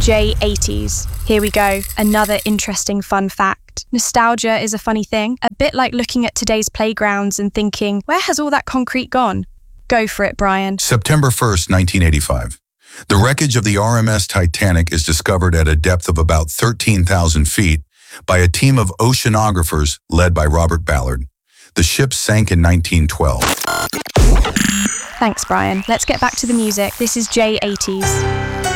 J80s. Here we go, another interesting fun fact. Nostalgia is a funny thing, a bit like looking at today's playgrounds and thinking, where has all that concrete gone? Go for it, Brian. September 1st, 1985. The wreckage of the RMS Titanic is discovered at a depth of about 13,000 feet by a team of oceanographers led by Robert Ballard. The ship sank in 1912. Thanks, Brian. Let's get back to the music. This is J80s.